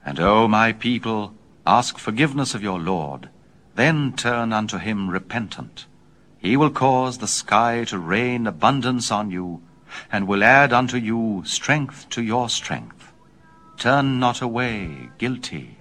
And, O my people, ask forgiveness of your Lord, then turn unto him repentant. He will cause the sky to rain abundance on you, and will add unto you strength to your strength. Turn not away guilty,